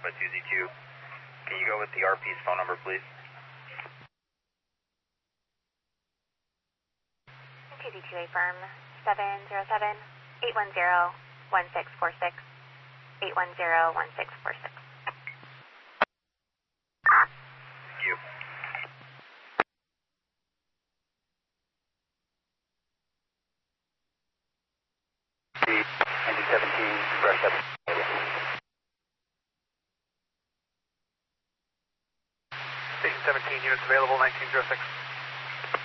But 2Z2, can you go with the RP's phone number, please? 2Z2 affirm 707-810-1646. 810-1646. Thank you. Engine 17, brush 7. 17 units available, 1906.